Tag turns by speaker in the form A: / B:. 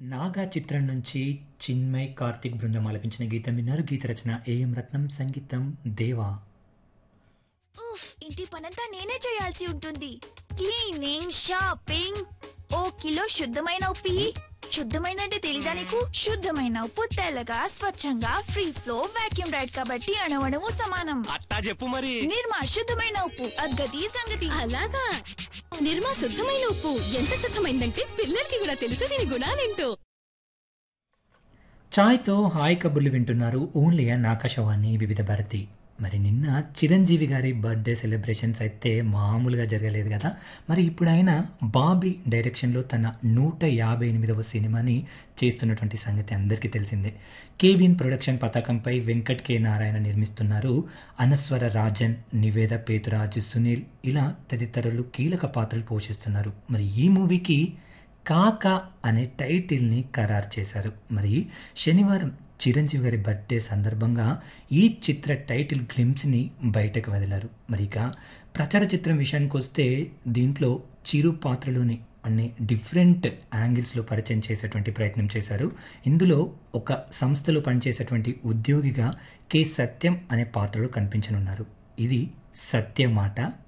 A: 'నాగా' చిత్రం నుంచి చిన్మయ్, కార్తీక్ బృందం ఆలపించిన గీతం విన్నారు. గీత రచన ఏఎం రత్నం, సంగీతం దేవా.
B: ఉఫ్, ఇంటి పనంతా నేనే చేయాల్సి ఉంటుంది. క్లీనింగ్, షాపింగ్, ఓ కిలో శుద్ధమైన ఉప్పు ఇయ్యి. శుద్ధమైన అంటే తెలీదా నీకు? శుద్ధమైన ఉప్పు తెల్లగా స్వచ్ఛంగా ఫ్రీ ఫ్లో వాక్యూమ్ రైడ్ కాబట్టి అణువణువు సమానం.
C: అట్టా చెప్పు మరి.
B: నిర్మా శుద్ధమైన ఉప్పు అగ్గది సంగతి.
D: అలాగా నిర్మా శుద్ధమైన ఉప్పు ఎంత శుద్ధమైందంటే పిల్లలకి కూడా తెలుసు దీని గుణాలేంటో.
A: ఛాయ్తో హాయ్ కబుర్లు వింటున్నారు. ఓన్లీ అన్ ఆకాశవాణి వివిధ భారతి. మరి నిన్న చిరంజీవి గారి బర్త్డే సెలబ్రేషన్స్ అయితే మామూలుగా జరగలేదు కదా. మరి ఇప్పుడు ఆయన బాబీ డైరెక్షన్లో తన 158వ సినిమాని చేస్తున్నటువంటి సంగతి అందరికీ తెలిసిందే. కేవిన్ ప్రొడక్షన్ పతాకంపై వెంకట్ కె నారాయణ నిర్మిస్తున్నారు. అనస్వర రాజన్, నివేద పేతురాజు, సునీల్ ఇలా తదితరులు కీలక పాత్రలు పోషిస్తున్నారు. మరి ఈ మూవీకి కాకా అనే టైటిల్ని ఖరారు చేశారు. మరి శనివారం చిరంజీవి గారి బర్త్డే సందర్భంగా ఈ చిత్ర టైటిల్ గ్లిమ్స్ని బయటకు వదిలారు. మరి ఇక ప్రచార చిత్రం విషయానికి వస్తే దీంట్లో చిరు పాత్రలోని అన్ని డిఫరెంట్ యాంగిల్స్లో పరిచయం చేసేటువంటి ప్రయత్నం చేశారు. ఇందులో ఒక సంస్థలో పనిచేసేటువంటి ఉద్యోగిగా కె సత్యం అనే పాత్రలో కనిపించనున్నారు. ఇది సత్యమాట